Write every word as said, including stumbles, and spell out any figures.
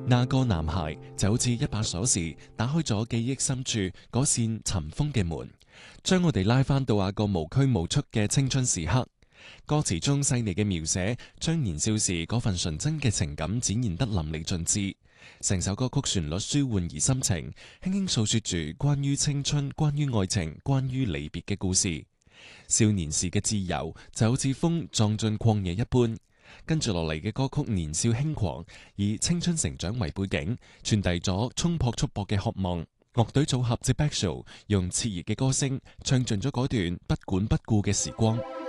那個男孩就好似一把鎖匙，打開咗記憶深處嗰扇塵封嘅門，將我哋拉返到那個無拘無束嘅青春時刻。歌詞中細膩嘅描寫，將年少時嗰份純真嘅情感展現得淋漓盡致。成首歌曲旋律舒緩而深情，輕輕訴說住關於青春、關於愛情、關於離別嘅故事。少年時嘅自由就好似風撞進曠野一般。跟住落嚟嘅歌曲年少輕狂，以青春成長為背景，傳遞咗衝破束縛嘅渴望。樂隊組合 The Back Show 用熾熱嘅歌聲唱盡咗嗰段不管不顧嘅時光。